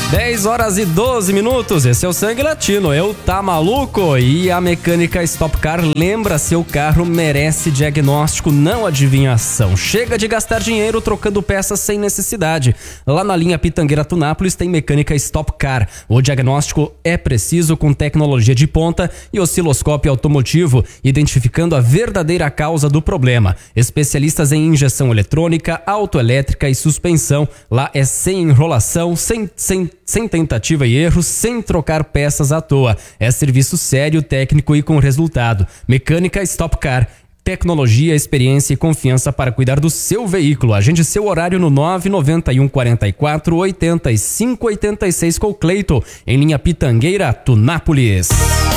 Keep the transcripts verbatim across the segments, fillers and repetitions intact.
dez horas e doze minutos, esse é o Sangue Latino, eu tá maluco? E a Mecânica Stock Car lembra, seu carro merece diagnóstico, não adivinhação. Chega de gastar dinheiro trocando peças sem necessidade. Lá na linha Pitangueira Tunápolis tem Mecânica Stock Car. O diagnóstico é preciso com tecnologia de ponta e osciloscópio automotivo, identificando a verdadeira causa do problema. Especialistas em injeção eletrônica, autoelétrica e suspensão. Lá é sem enrolação, sem, sem, sem tentativa e erro, sem trocar peças à toa. É serviço sério, técnico e com resultado. Mecânica Stock Car. Tecnologia, experiência e confiança para cuidar do seu veículo. Agende seu horário no nove nove um quatro quatro oito cinco oito seis com o Cleito, em linha Pitangueira, Tunápolis.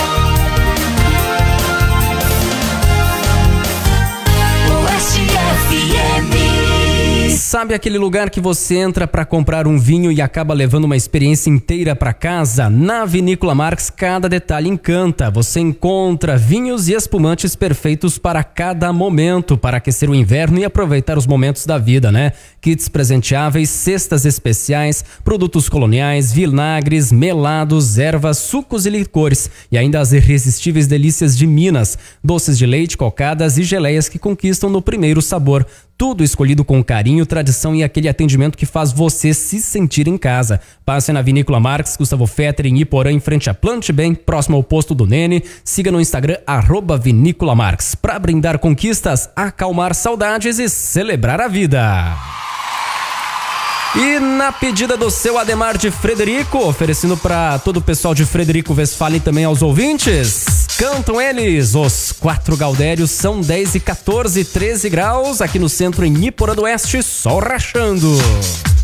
Sabe aquele lugar que você entra para comprar um vinho e acaba levando uma experiência inteira para casa? Na Vinícola Marx, cada detalhe encanta. Você encontra vinhos e espumantes perfeitos para cada momento, para aquecer o inverno e aproveitar os momentos da vida, né? Kits presenteáveis, cestas especiais, produtos coloniais, vinagres, melados, ervas, sucos e licores. E ainda as irresistíveis delícias de Minas, doces de leite, cocadas e geleias que conquistam no primeiro sabor. Tudo escolhido com carinho, tradição e aquele atendimento que faz você se sentir em casa. Passe na Vinícola Marx, Gustavo Fetter, em Iporã, em frente a Plante Bem, próximo ao posto do Nene. Siga no Instagram, arroba Vinícola Marx. Para brindar conquistas, acalmar saudades e celebrar a vida. E na pedida do seu Ademar de Frederico, oferecendo para todo o pessoal de Frederico Westphalen e também aos ouvintes, cantam eles, os Quatro Gaudérios. São dez e quatorze, treze graus, aqui no centro em Iporã do Oeste, sol rachando.